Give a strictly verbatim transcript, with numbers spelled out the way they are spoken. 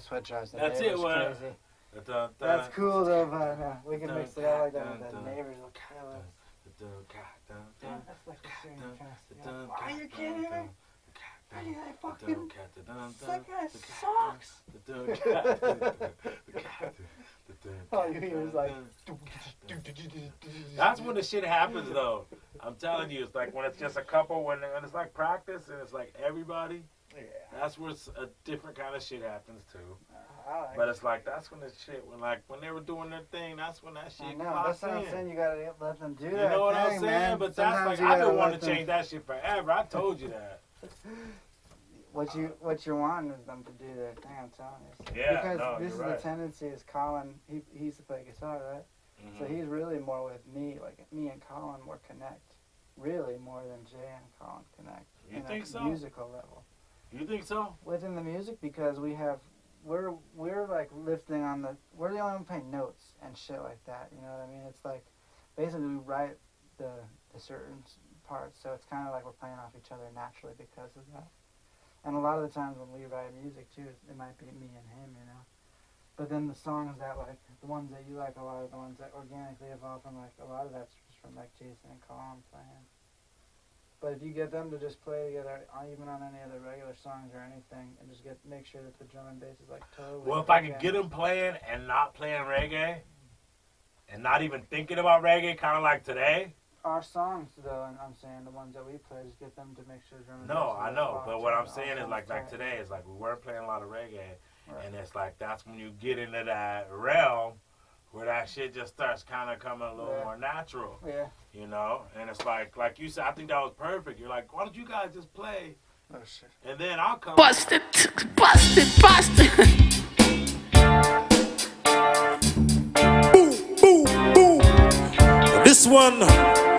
That's what drives the That's neighbors it, what- crazy. Dun, dun, That's cool though, but no, we can dun, mix it out like that dun, with the dun, neighbors will kill us. dun, dun, Yeah, dun, that's like the shit dun, you can't see. dun, Why are you dun, kidding me? dun, Are you that dun, fucking dun, dun, sick dun, ass dun, socks? dun, dun, dun, dun, All you hear is like. That's when the shit happens, though. I'm telling you, it's like when it's just a couple, when, when it's like practice and it's like everybody. Yeah. That's where it's a different kind of shit happens too. I like But it's like that's when the shit when like when they were doing their thing, that's when that I shit know, clocks that's what I'm in. saying. You gotta let them do You that. know what thing, I'm saying? man. But Sometimes that's like you I've gotta been wanting let to them- change that shit forever. I told you that. What you what you want is them to do their thing. I'm telling you. So- Yeah, because no, this you're is right. the tendency. Is Colin? He he used to play guitar, right? So Mhm. he's really more with me, like me and Colin more connect. Really more than Jay and Colin connect. You in think a so? Musical level. You think so? Within the music, because we have we're we're like lifting on the we're the only one playing notes and shit like that. You know what I mean? It's like basically we write the the certain s- parts, so it's kind of like we're playing off each other naturally because of that. And a lot of the times when we write music too, it might be me and him, you know. But then the songs that like the ones that you like a lot, are the ones that organically evolve from like a lot of that's just from like Jason and Colin playing. But if you get them to just play together, uh, even on any other regular songs or anything, and just get make sure that the drum and bass is like totally. Well, if I could okay. get them playing and not playing reggae, and not even thinking about reggae, kind of like today. Our songs though, and I'm saying the ones that we play, just get them to make sure the drum and bass. No, is I like know, locked but what in, I'm all saying is sounds like like tight. today is like we weren't playing a lot of reggae, Right. and it's like that's when you get into that realm where that shit just starts kind of coming a little Yeah. more natural, Yeah. you know. And it's like like you said, I think that was perfect. You're like, why don't you guys just play, Oh shit. and then I'll come. Busted, busted, busted. Boom, boom, boom. This one